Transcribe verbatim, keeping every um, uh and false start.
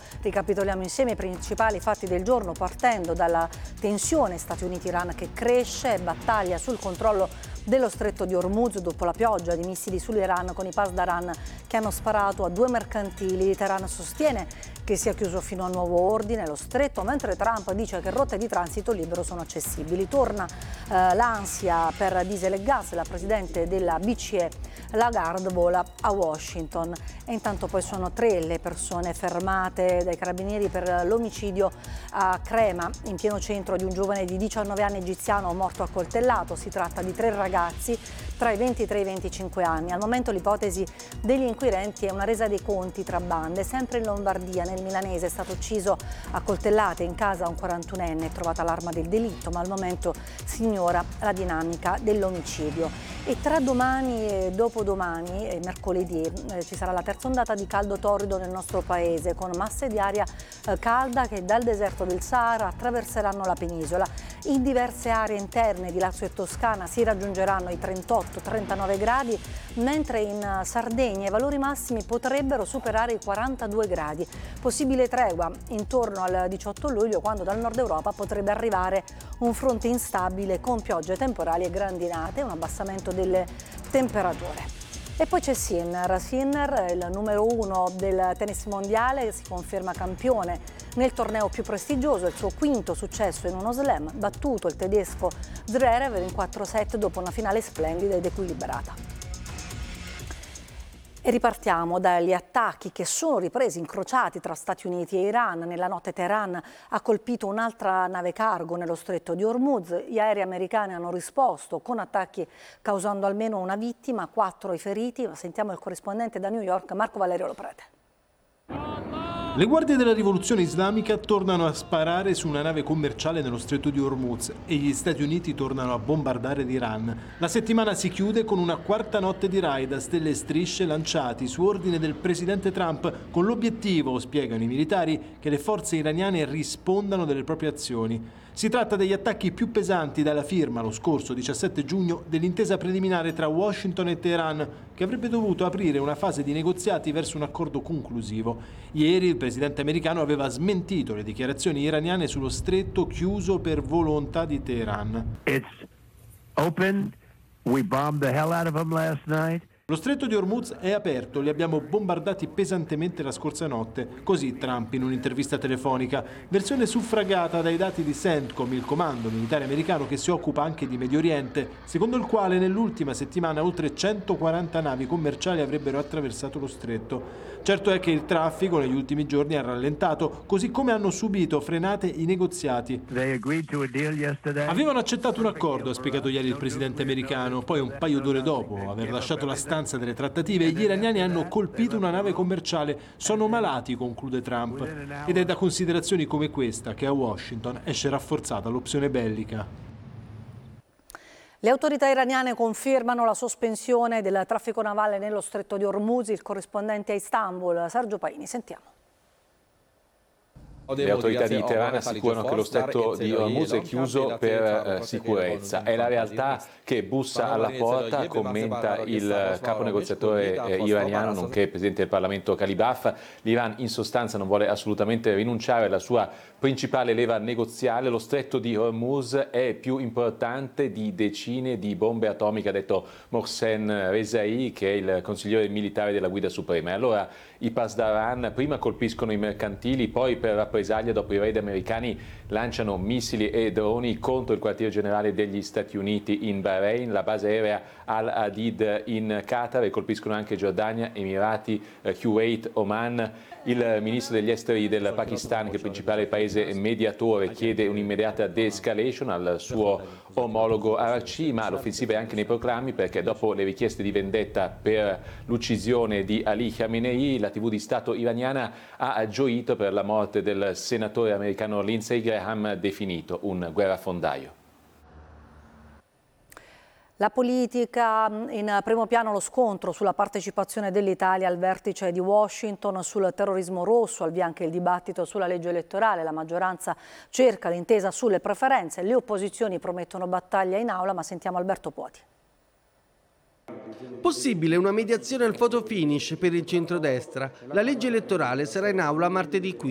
Ricapitoliamo insieme i principali fatti del giorno, partendo dalla tensione Stati Uniti-Iran che cresce, battaglia sul controllo dello stretto di Hormuz dopo la pioggia di missili sull'Iran con i Pasdaran che hanno sparato a due mercantili. Teheran sostiene che sia chiuso fino a nuovo ordine lo stretto, mentre Trump dice che rotte di transito libero sono accessibili. Torna eh, l'ansia per diesel e gas, la presidente della B C E Lagarde vola a Washington. E intanto poi sono tre le persone fermate dai carabinieri per l'omicidio a Crema, in pieno centro, di un giovane di diciannove anni egiziano morto accoltellato. Si tratta di tre ragazzi tra i ventitré e i venticinque anni. Al momento l'ipotesi degli inquirenti è una resa dei conti tra bande. Sempre in Lombardia, nel milanese, è stato ucciso a coltellate in casa un quarantunenne, è trovata l'arma del delitto, ma al momento si ignora la dinamica dell'omicidio. E tra domani e dopodomani, e mercoledì, eh, ci sarà la terza ondata di caldo torrido nel nostro paese, con masse di aria eh, calda che dal deserto del Sahara attraverseranno la penisola. In diverse aree interne di Lazio e Toscana si raggiungeranno i trentotto trentanove gradi, mentre in Sardegna i valori massimi potrebbero superare i quarantadue gradi. Possibile tregua intorno al diciotto luglio, quando dal nord Europa potrebbe arrivare un fronte instabile con piogge temporali e grandinate, un abbassamento delle temperature. E poi c'è Sinner. Sinner, il numero uno del tennis mondiale, si conferma campione nel torneo più prestigioso, il suo quinto successo in uno slam, battuto il tedesco Zverev in quattro set dopo una finale splendida ed equilibrata. E ripartiamo dagli attacchi che sono ripresi, incrociati tra Stati Uniti e Iran. Nella notte Teheran ha colpito un'altra nave cargo nello stretto di Hormuz. Gli aerei americani hanno risposto con attacchi causando almeno una vittima, quattro i feriti. Sentiamo il corrispondente da New York, Marco Valerio Loprete. Le guardie della rivoluzione islamica tornano a sparare su una nave commerciale nello stretto di Hormuz e gli Stati Uniti tornano a bombardare l'Iran. La settimana si chiude con una quarta notte di raid a stelle e strisce lanciati su ordine del presidente Trump, con l'obiettivo, spiegano i militari, che le forze iraniane rispondano delle proprie azioni. Si tratta degli attacchi più pesanti dalla firma, lo scorso diciassette giugno, dell'intesa preliminare tra Washington e Teheran, che avrebbe dovuto aprire una fase di negoziati verso un accordo conclusivo. Ieri il presidente americano aveva smentito le dichiarazioni iraniane sullo stretto chiuso per volontà di Teheran. It's open. We bombed the hell out of them last night. Lo stretto di Hormuz è aperto, li abbiamo bombardati pesantemente la scorsa notte, così Trump in un'intervista telefonica, versione suffragata dai dati di CENTCOM, il comando militare americano che si occupa anche di Medio Oriente, secondo il quale nell'ultima settimana oltre centoquaranta navi commerciali avrebbero attraversato lo stretto. Certo è che il traffico negli ultimi giorni ha rallentato, così come hanno subito frenate i negoziati. Avevano accettato un accordo, ha spiegato ieri il presidente americano, poi un paio d'ore dopo aver lasciato la stanza delle trattative, gli iraniani hanno colpito una nave commerciale. Sono malati, conclude Trump, ed è da considerazioni come questa che a Washington esce rafforzata l'opzione bellica. Le autorità iraniane confermano la sospensione del traffico navale nello stretto di Hormuz. Il corrispondente a Istanbul, Sergio Paini, sentiamo. Le autorità di Teheran assicurano che lo stretto di Hormuz è chiuso per eh, sicurezza. È la realtà che bussa alla porta, commenta il capo negoziatore eh, iraniano, nonché presidente del Parlamento Kalibaf. L'Iran in sostanza non vuole assolutamente rinunciare alla sua principale leva negoziale. Lo stretto di Hormuz è più importante di decine di bombe atomiche, ha detto Mohsen Rezaei, che è il consigliere militare della Guida Suprema. E allora i Pasdaran prima colpiscono i mercantili, poi per rappresaglia dopo i raid americani lanciano missili e droni contro il quartier generale degli Stati Uniti in Bahrain, la base aerea Al-Hadid in Qatar, e colpiscono anche Giordania, Emirati, Kuwait, Oman. Il ministro degli esteri del Pakistan, che è il principale paese mediatore, chiede un'immediata de-escalation al suo omologo Araghchi, ma l'offensiva è anche nei proclami, perché dopo le richieste di vendetta per l'uccisione di Ali Khamenei, la tivù di Stato iraniana ha gioito per la morte del senatore americano Lindsey Graham, definito un guerrafondaio. La politica, in primo piano lo scontro sulla partecipazione dell'Italia al vertice di Washington sul terrorismo rosso, al via anche il dibattito sulla legge elettorale. La maggioranza cerca l'intesa sulle preferenze, le opposizioni promettono battaglia in aula, ma sentiamo Alberto Poti. Possibile una mediazione al photo finish per il centrodestra. La legge elettorale sarà in aula martedì quindici.